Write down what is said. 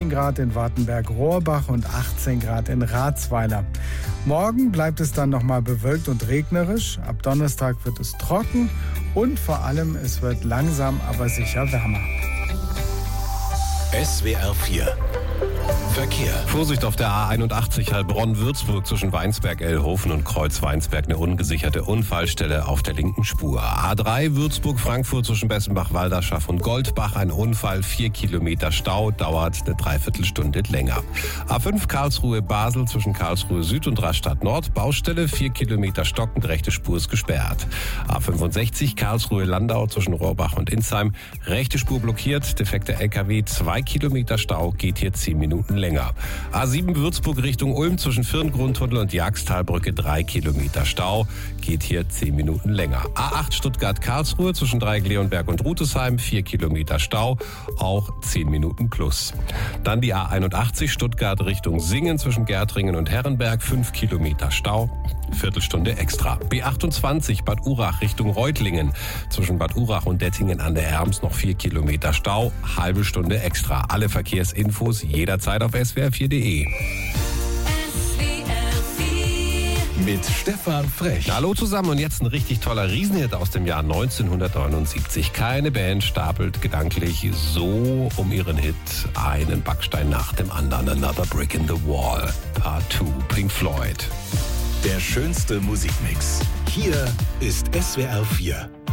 17 Grad in Wartenberg-Rohrbach und 18 Grad in Ratsweiler. Morgen bleibt es dann nochmal bewölkt und regnerisch. Ab Donnerstag wird es trocken und vor allem es wird langsam, aber sicher wärmer. SWR 4 Verkehr. Vorsicht auf der A81 Heilbronn-Würzburg zwischen Weinsberg-Elhofen und Kreuz-Weinsberg. Eine ungesicherte Unfallstelle auf der linken Spur. A3 Würzburg-Frankfurt zwischen Bessenbach-Walderschaff und Goldbach. Ein Unfall, 4 Kilometer Stau, dauert eine Dreiviertelstunde länger. A5 Karlsruhe-Basel zwischen Karlsruhe Süd und Rastatt Nord. Baustelle, 4 Kilometer stockend, rechte Spur ist gesperrt. A65 Karlsruhe-Landau zwischen Rohrbach und Insheim. Rechte Spur blockiert, defekter LKW, 2 Kilometer Stau, geht hier 10 Minuten länger. A7 Würzburg Richtung Ulm zwischen Firngrundtunnel und Jagsttalbrücke 3 Kilometer Stau, geht hier 10 Minuten länger. A8 Stuttgart-Karlsruhe zwischen Dreieck-Leonberg und Rutesheim 4 Kilometer Stau, auch 10 Minuten plus. Dann die A81 Stuttgart Richtung Singen zwischen Gärtringen und Herrenberg 5 Kilometer Stau, Viertelstunde extra. B28 Bad Urach Richtung Reutlingen zwischen Bad Urach und Dettingen an der Erms noch 4 Kilometer Stau, halbe Stunde extra. Alle Verkehrsinfos jederzeit auf swr4.de. Mit Stefan Frech. Hallo zusammen und jetzt ein richtig toller Riesenhit aus dem Jahr 1979. Keine Band stapelt gedanklich so um ihren Hit einen Backstein nach dem anderen. Another Brick in the Wall, Part 2, Pink Floyd. Der schönste Musikmix. Hier ist SWR 4.